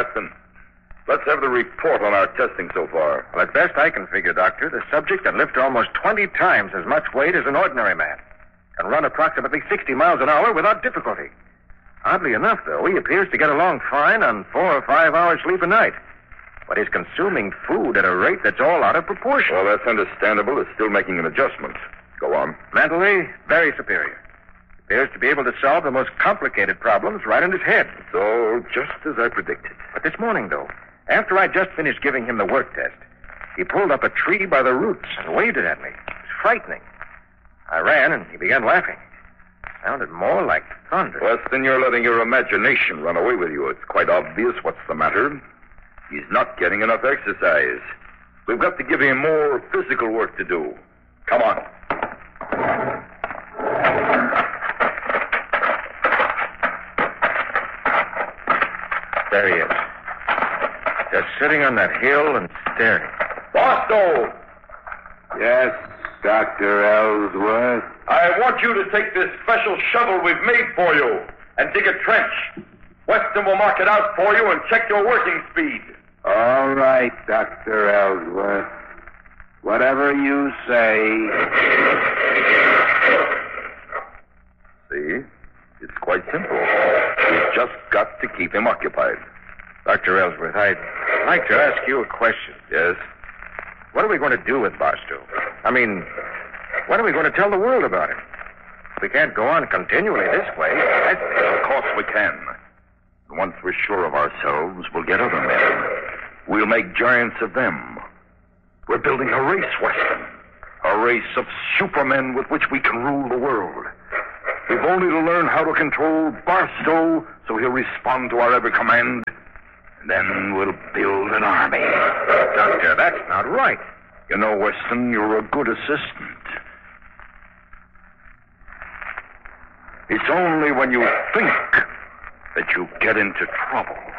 Weston, let's have the report on our testing so far. Well, at best I can figure, Doctor, the subject can lift almost 20 times as much weight as an ordinary man. Can run approximately 60 miles an hour without difficulty. Oddly enough, though, he appears to get along fine on 4 or 5 hours sleep a night. But he's consuming food at a rate that's all out of proportion. Well, that's understandable. It's still making an adjustment. Go on. Mentally, very superior. Appears to be able to solve the most complicated problems right in his head. It's all just as I predicted. But this morning, though, after I just finished giving him the work test, he pulled up a tree by the roots and waved it at me. It was frightening. I ran, and he began laughing. Sounded more like thunder. Weston, you're letting your imagination run away with you. It's quite obvious what's the matter. He's not getting enough exercise. We've got to give him more physical work to do. Come on. There he is. Just sitting on that hill and staring. Barstow! Yes, Dr. Ellsworth. I want you to take this special shovel we've made for you and dig a trench. Weston will mark it out for you and check your working speed. All right, Dr. Ellsworth. Whatever you say. See? It's quite simple. We've just got to keep him occupied. Dr. Ellsworth, I'd like to ask you a question. Yes? What are we going to do with Barstow? I mean, what are we going to tell the world about him? We can't go on continually this way. Of course we can. Once we're sure of ourselves, we'll get other men. We'll make giants of them. We're building a race, Weston. A race of supermen with which we can rule the world. We've only to learn how to control Barstow so he'll respond to our every command. And then we'll build an army. Doctor, that's not right. You know, Weston, you're a good assistant. It's only when you think that you get into trouble.